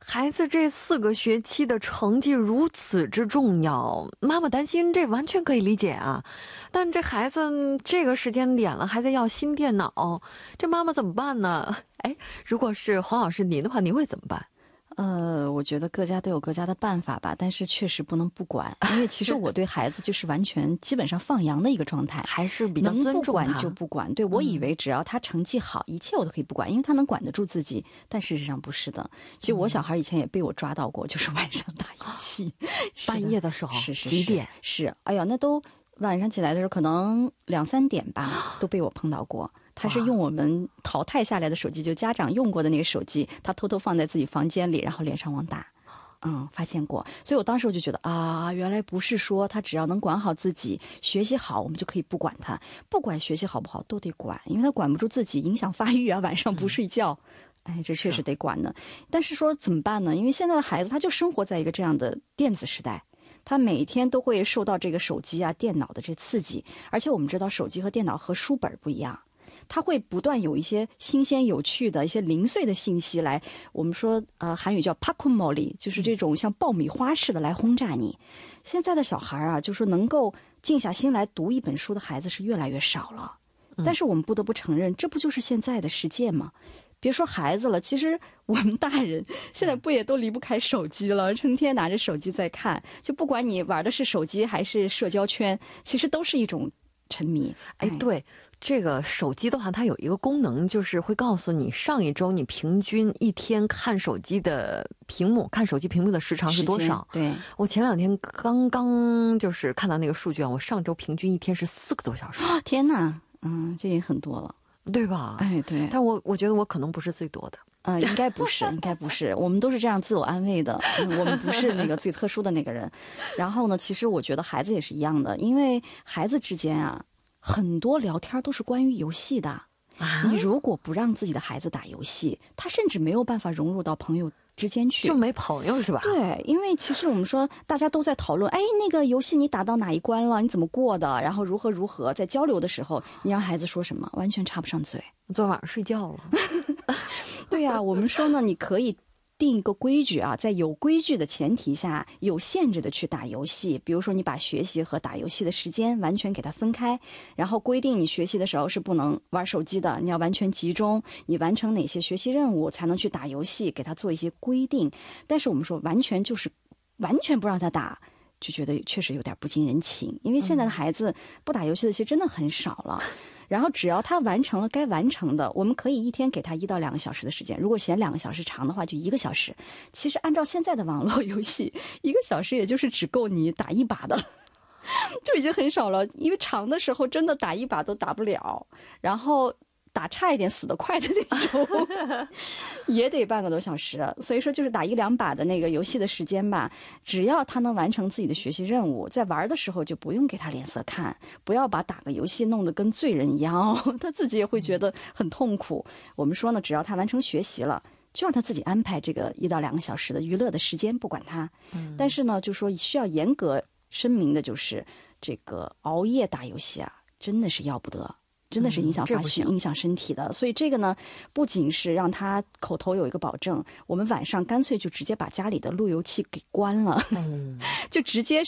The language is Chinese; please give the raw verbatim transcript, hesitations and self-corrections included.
孩子这四个学期的成绩如此之重要，妈妈担心这完全可以理解啊。但这孩子这个时间点了还在要新电脑，这妈妈怎么办呢？哎，如果是黄老师您的话，您会怎么办？ 呃，我觉得各家都有各家的办法吧，但是确实不能不管，因为其实我对孩子就是完全基本上放羊的一个状态， 还是比较尊重他， 能不管就不管。对，我以为只要他成绩好，嗯、一切我都可以不管，因为他能管得住自己。但事实上不是的。其实我小孩以前也被我抓到过，就是晚上打游戏， 半夜的时候， 是是几点？ 是，哎呀，那都晚上起来的时候可能两三点吧，都被我碰到过。他是用我们淘汰下来的手机，就家长用过的那个手机，他偷偷放在自己房间里，然后连上网打。嗯，发现过。所以我当时我就觉得啊，原来不是说他只要能管好自己，学习好，我们就可以不管他，不管学习好不好都得管，因为他管不住自己，影响发育啊，晚上不睡觉。嗯、哎，这确实得管呢。但是说怎么办呢？因为现在的孩子他就生活在一个这样的电子时代。他每天都会受到这个手机啊、电脑的这刺激，而且我们知道手机和电脑和书本不一样，它会不断有一些新鲜有趣的一些零碎的信息来，我们说呃韩语叫 pakumoli， 就是这种像爆米花似的来轰炸你。现在的小孩啊，就说能够静下心来读一本书的孩子是越来越少了。但是我们不得不承认，这不就是现在的世界吗？别说孩子了，其实我们大人现在不也都离不开手机了，成天拿着手机在看，就不管你玩的是手机还是社交圈，其实都是一种沉迷。 哎，对，这个手机的话，它有一个功能，就是会告诉你上一周你平均一天看手机的屏幕，看手机屏幕的时长是多少。 对， 我前两天刚刚就是看到那个数据啊，我上周平均一天是四个多小时。 哦，天哪，嗯，这也很多了。 对吧？ 哎，对， 但我我觉得我可能不是最多的， 呃，应该不是，应该不是，我们都是这样自我安慰的，我们不是那个最特殊的那个人。然后呢，其实我觉得孩子也是一样的，因为孩子之间啊，很多聊天都是关于游戏的。啊、你如果不让自己的孩子打游戏，他甚至没有办法融入到朋友之间去， 就没朋友是吧？ 对，因为其实我们说大家都在讨论，哎，那个游戏你打到哪一关了？你怎么过的？然后如何如何？在交流的时候，你让孩子说什么，完全插不上嘴。 昨晚上睡觉了。 对呀、啊，我们说呢，你可以定一个规矩啊，在有规矩的前提下，有限制的去打游戏。比如说，你把学习和打游戏的时间完全给它分开，然后规定你学习的时候是不能玩手机的，你要完全集中。你完成哪些学习任务才能去打游戏，给他做一些规定。但是我们说，完全就是完全不让他打，就觉得确实有点不近人情。因为现在的孩子不打游戏的其实真的很少了。然后只要他完成了该完成的，我们可以一天给他一到两个小时的时间。如果嫌两个小时长的话，就一个小时。其实按照现在的网络游戏，一个小时也就是只够你打一把的，就已经很少了。因为长的时候真的打一把都打不了，然后打差一点死得快的那种也得半个多小时。所以说就是打一两把的那个游戏的时间吧，只要他能完成自己的学习任务，在玩的时候就不用给他脸色看，不要把打个游戏弄得跟罪人一样、哦、他自己也会觉得很痛苦。我们说呢，只要他完成学习了，就让他自己安排这个一到两个小时的娱乐的时间，不管他、嗯、但是呢就说需要严格声明的就是这个熬夜打游戏啊，真的是要不得，真的是影响发育、嗯、影响身体的。所以这个呢，不仅是让他口头有一个保证，我们晚上干脆就直接把家里的路由器给关了，嗯、就直接